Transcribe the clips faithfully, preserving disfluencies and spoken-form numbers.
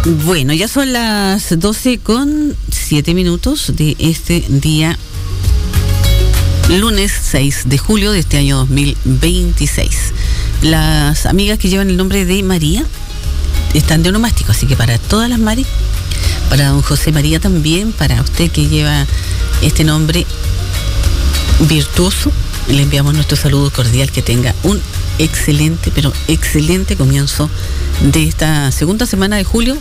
Bueno, ya son las doce con siete minutos de este día, lunes seis de julio de este año dos mil veintiséis. Las amigas que llevan el nombre de María están de onomástico, así que para todas las Mari, para don José María también, para usted que lleva este nombre virtuoso, le enviamos nuestro saludo cordial, que tenga un excelente, pero excelente comienzo de esta segunda semana de julio,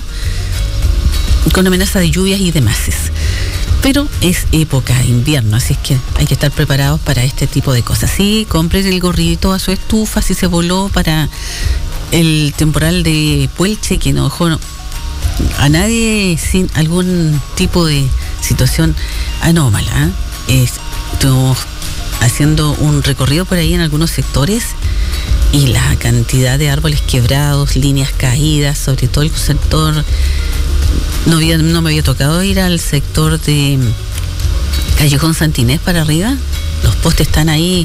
con amenaza de lluvias y demás. Pero es época de invierno, así es que hay que estar preparados para este tipo de cosas. Sí, compren el gorrito a su estufa si se voló para el temporal de Puelche, que no dejó a nadie sin algún tipo de situación anómala, ¿eh? Estuvimos haciendo un recorrido por ahí en algunos sectores y la cantidad de árboles quebrados, líneas caídas, sobre todo el sector, no, había, no me había tocado ir al sector de Callejón Santinés para arriba. Los postes están ahí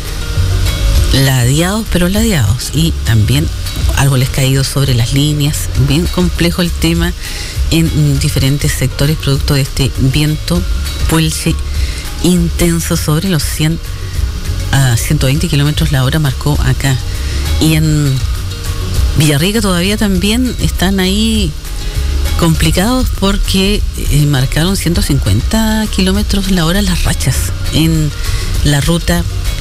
ladeados, pero ladeados, y también árboles caídos sobre las líneas. Bien complejo el tema en diferentes sectores, producto de este viento Puelche intenso sobre los cien a ciento veinte kilómetros la hora marcó acá. Y en Villarrica todavía también están ahí complicados porque eh, marcaron ciento cincuenta kilómetros la hora las rachas en la ruta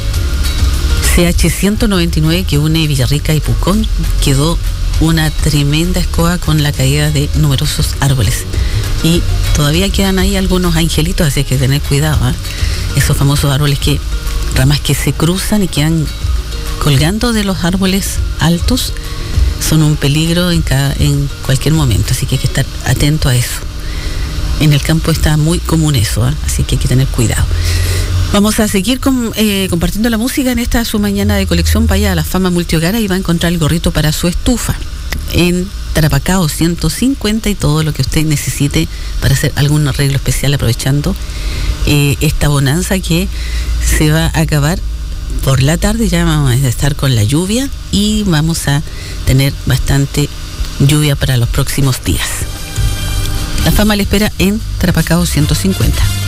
C H ciento noventa y nueve que une Villarrica y Pucón. Quedó una tremenda escoba con la caída de numerosos árboles. Y todavía quedan ahí algunos angelitos, así que tener cuidado, ¿eh? Esos famosos árboles que, ramas que se cruzan y quedan colgando de los árboles altos, son un peligro en, cada, en cualquier momento, así que hay que estar atento a eso. En el campo está muy común eso, ¿eh? Así que hay que tener cuidado. Vamos a seguir con, eh, compartiendo la música en esta su mañana de colección. Vaya a la Fama Multihogar y va a encontrar el gorrito para su estufa en Tarapacao ciento cincuenta y todo lo que usted necesite para hacer algún arreglo especial, aprovechando eh, esta bonanza que se va a acabar por la tarde. Ya vamos a estar con la lluvia y vamos a tener bastante lluvia para los próximos días. La Fama le espera en Tarapacao ciento cincuenta.